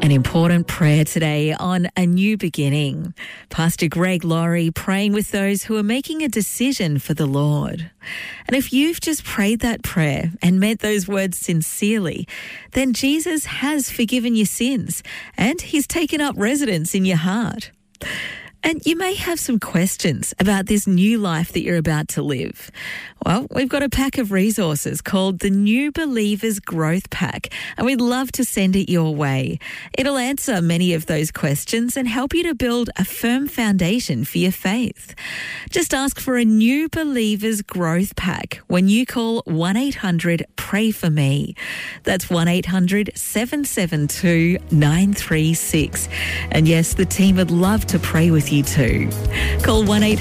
An important prayer today on A New Beginning. Pastor Greg Laurie praying with those who are making a decision for the Lord. And if you've just prayed that prayer and meant those words sincerely, then Jesus has forgiven your sins and He's taken up residence in your heart. And you may have some questions about this new life that you're about to live. Well, we've got a pack of resources called the New Believers Growth Pack, and we'd love to send it your way. It'll answer many of those questions and help you to build a firm foundation for your faith. Just ask for a New Believers Growth Pack when you call 1-800-PRAY-FOR-ME. That's 1-800-772-936. And yes, the team would love to pray with you too. Call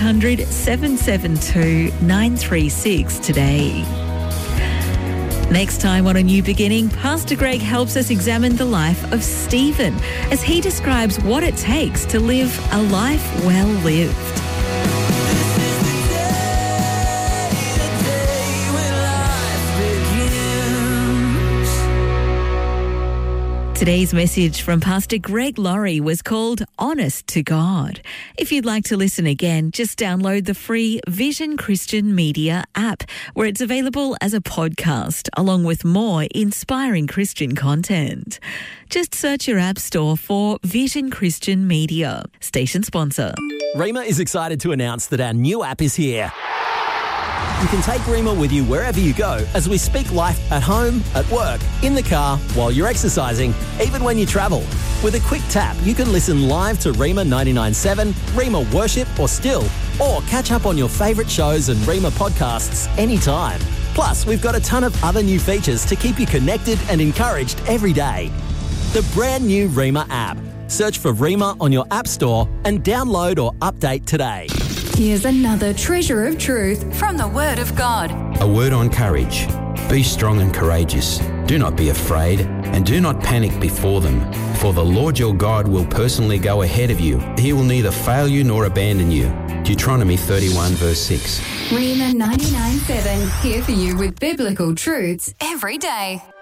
1-800-772-936 today. Next time on A New Beginning, Pastor Greg helps us examine the life of Stephen as he describes what it takes to live a life well lived. Today's message from Pastor Greg Laurie was called Honest to God. If you'd like to listen again, just download the free Vision Christian Media app, where it's available as a podcast, along with more inspiring Christian content. Just search your app store for Vision Christian Media. Station sponsor. Rima is excited to announce that our new app is here. You can take Rima with you wherever you go as we speak life at home, at work, in the car, while you're exercising, even when you travel. With a quick tap, you can listen live to Rima 99.7, Rima Worship or Still, or catch up on your favourite shows and Rima podcasts anytime. Plus, we've got a ton of other new features to keep you connected and encouraged every day. The brand new Rima app. Search for Rima on your app store and download or update today. Here's another treasure of truth from the Word of God. A word on courage. Be strong and courageous. Do not be afraid, and do not panic before them. For the Lord your God will personally go ahead of you. He will neither fail you nor abandon you. Deuteronomy 31 verse 6. Rima 99.7, here for you with biblical truths every day.